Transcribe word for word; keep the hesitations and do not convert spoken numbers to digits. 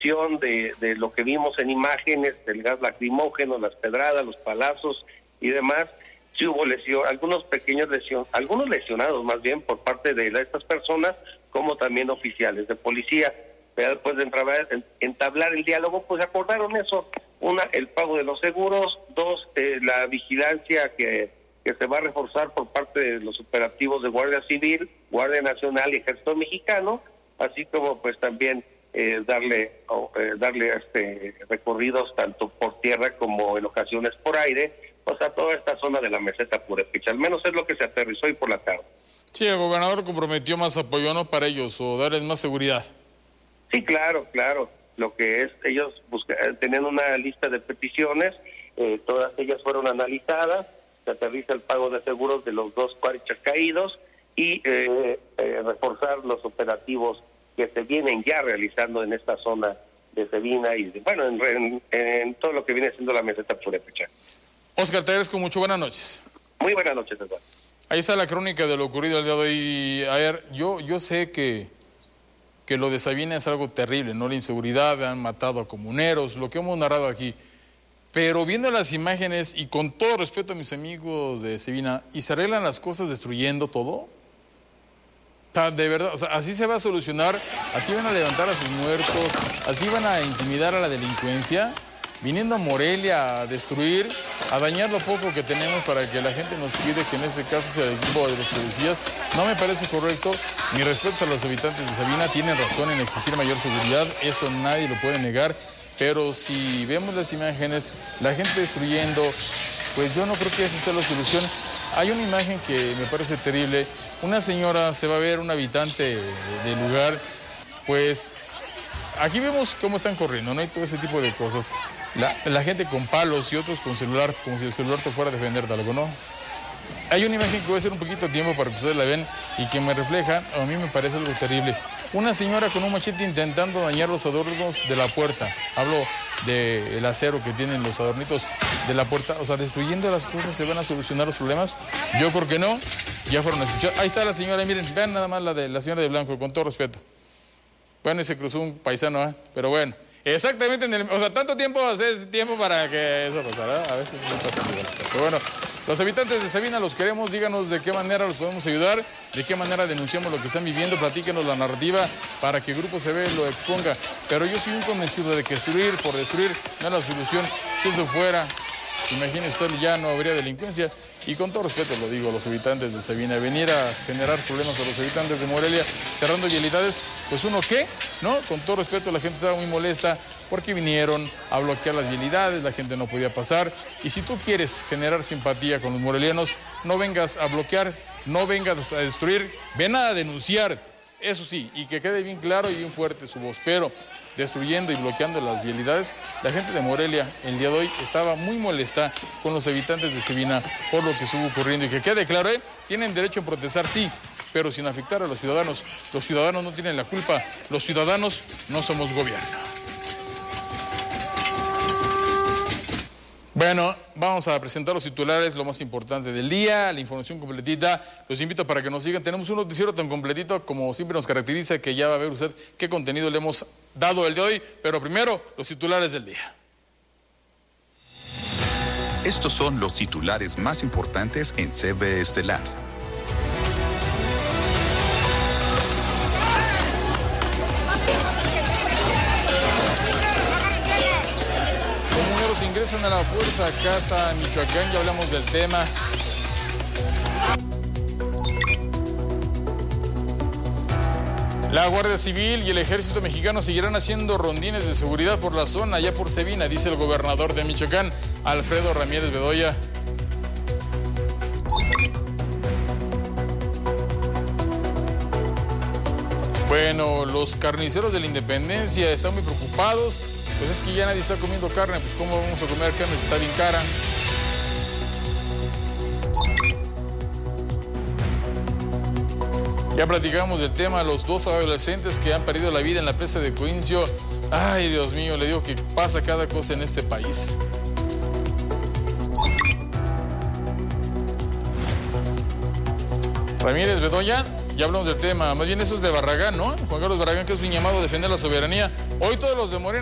de, de lo que vimos en imágenes, del gas lacrimógeno, las pedradas, los palazos y demás, sí hubo lesión, algunos pequeños lesiones, algunos lesionados más bien por parte de estas personas, como también oficiales de policía. Pero después de entablar, entablar el diálogo, pues acordaron eso: una, el pago de los seguros; dos, eh, la vigilancia que, que se va a reforzar por parte de los operativos de Guardia Civil, Guardia Nacional y Ejército Mexicano, así como pues también eh, darle eh, darle este recorridos tanto por tierra como en ocasiones por aire, pues a toda esta zona de la meseta purépecha. Al menos es lo que se aterrizó hoy por la tarde. Sí, el gobernador comprometió más apoyo, ¿no?, para ellos, o darles más seguridad. Sí, claro, claro. Lo que es, ellos buscan, tenían una lista de peticiones, eh, todas ellas fueron analizadas, se aterriza el pago de seguros de los dos cuarichas caídos y eh, eh, reforzar los operativos que se vienen ya realizando en esta zona de Sabina y, de, bueno, en, en, en todo lo que viene siendo la meseta purépecha. Oscar, te agradezco mucho. Buenas noches. Muy buenas noches, Eduardo. Ahí está la crónica de lo ocurrido el día de hoy. A ver, yo, yo sé que... que lo de Sabina es algo terrible, ¿no? La inseguridad, han matado a comuneros, lo que hemos narrado aquí. Pero viendo las imágenes, y con todo respeto a mis amigos de Sabina, ¿y se arreglan las cosas destruyendo todo? De verdad, o sea, así se va a solucionar, así van a levantar a sus muertos, así van a intimidar a la delincuencia, viniendo a Morelia a destruir, a dañar lo poco que tenemos para que la gente nos pide que en este caso sea el equipo de los policías. No me parece correcto. Mis respetos a los habitantes de Sabina, tienen razón en exigir mayor seguridad, eso nadie lo puede negar, pero si vemos las imágenes, la gente destruyendo, pues yo no creo que esa sea la solución. Hay una imagen que me parece terrible, una señora se va a ver, un habitante del lugar, pues aquí vemos cómo están corriendo, ¿no? Y todo ese tipo de cosas. La, la gente con palos y otros con celular, como si el celular te fuera a defender de algo, ¿no? Hay una imagen que voy a hacer un poquito de tiempo para que ustedes la vean y que me refleja, a mí me parece algo terrible. Una señora con un machete intentando dañar los adornos de la puerta. Hablo del acero que tienen los adornitos de la puerta. O sea, destruyendo las cosas, ¿se van a solucionar los problemas? Yo creo que no. Ya fueron a escuchar. Ahí está la señora, miren, vean nada más la de la señora de blanco, con todo respeto. Bueno, y se cruzó un paisano, ¿eh? Pero bueno, exactamente en el... O sea, tanto tiempo hace tiempo para que eso pasara. A veces no pasa nada. Pero bueno, los habitantes de Sabina los queremos. Díganos de qué manera los podemos ayudar, de qué manera denunciamos lo que están viviendo. Platíquenos la narrativa para que Grupo C B lo exponga. Pero yo soy un convencido de que destruir por destruir no es la solución. Si eso fuera, imagínese usted, ya no habría delincuencia. Y con todo respeto lo digo a los habitantes de Sabina, venir a generar problemas a los habitantes de Morelia cerrando vialidades, pues uno qué, ¿no? Con todo respeto, la gente estaba muy molesta porque vinieron a bloquear las vialidades, la gente no podía pasar. Y si tú quieres generar simpatía con los morelianos, no vengas a bloquear, no vengas a destruir, ven a denunciar, eso sí, y que quede bien claro y bien fuerte su voz. Pero destruyendo y bloqueando las vialidades, la gente de Morelia el día de hoy estaba muy molesta con los habitantes de Sabina por lo que estuvo ocurriendo. Y que quede claro, ¿eh? Tienen derecho a protestar, sí, pero sin afectar a los ciudadanos. Los ciudadanos no tienen la culpa, los ciudadanos no somos gobierno. Bueno, vamos a presentar los titulares, lo más importante del día, la información completita. Los invito para que nos sigan. Tenemos un noticiero tan completito como siempre nos caracteriza, que ya va a ver usted qué contenido le hemos dado el de hoy. Pero primero, los titulares del día. Estos son los titulares más importantes en C B Estelar. Ingresan a la fuerza a casa Michoacán, ya hablamos del tema. La Guardia Civil y el Ejército Mexicano seguirán haciendo rondines de seguridad por la zona, ya por Sabina, dice el gobernador de Michoacán, Alfredo Ramírez Bedoya. Bueno, los carniceros de la Independencia están muy preocupados. Pues es que ya nadie está comiendo carne, pues ¿cómo vamos a comer carne si está bien cara? Ya platicamos del tema, los dos adolescentes que han perdido la vida en la presa de Coincio. Ay, Dios mío, le digo que pasa cada cosa en este país. Ramírez Bedoya ya hablamos del tema, más bien eso es de Barragán, ¿no? Juan Carlos Barragán, que es un llamado a defender la soberanía. Hoy todos los de Morena